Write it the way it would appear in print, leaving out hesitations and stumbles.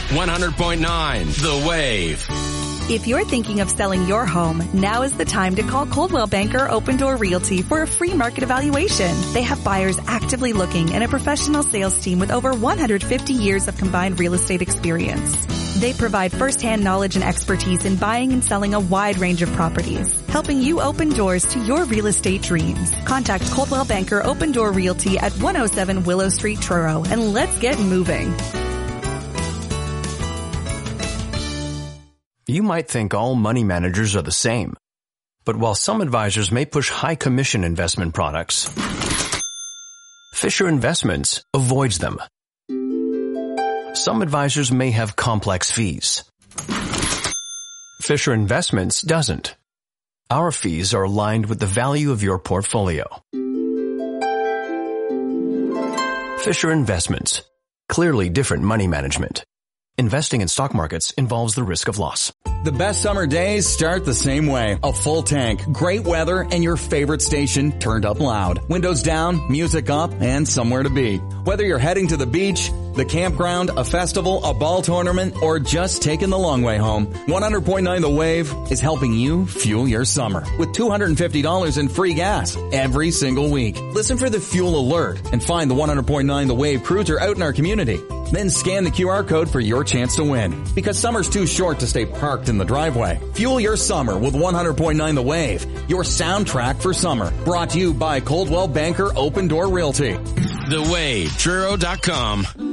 100.9 The Wave. If you're thinking of selling your home, now is the time to call Coldwell Banker Open Door Realty for a free market evaluation. They have buyers actively looking and a professional sales team with over 150 years of combined real estate experience. They provide firsthand knowledge and expertise in buying and selling a wide range of properties, helping you open doors to your real estate dreams. Contact Coldwell Banker Open Door Realty at 107 Willow Street, Truro, and let's get moving. You might think all money managers are the same. But while some advisors may push high commission investment products, Fisher Investments avoids them. Some advisors may have complex fees. Fisher Investments doesn't. Our fees are aligned with the value of your portfolio. Fisher Investments. Clearly different money management. Investing in stock markets involves the risk of loss. The best summer days start the same way. A full tank, great weather, and your favorite station turned up loud. Windows down, music up, and somewhere to be. Whether you're heading to the beach, the campground, a festival, a ball tournament, or just taking the long way home, 100.9 The Wave is helping you fuel your summer with $250 in free gas every single week. Listen for the fuel alert and find the 100.9 The Wave cruiser out in our community. Then scan the QR code for your chance to win. Because summer's too short to stay parked in the driveway. Fuel your summer with 100.9 The Wave, your soundtrack for summer. Brought to you by Coldwell Banker Open Door Realty. The Wave, Truro.com.